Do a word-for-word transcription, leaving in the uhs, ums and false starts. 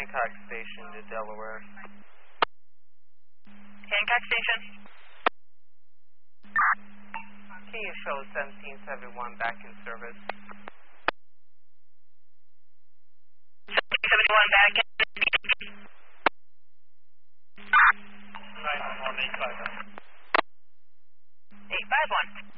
Hancock Station to Delaware. Hancock Station. Can you show seventeen seventy-one back in service? seventeen seventy-one back in. nine one one eight five one. eight five one.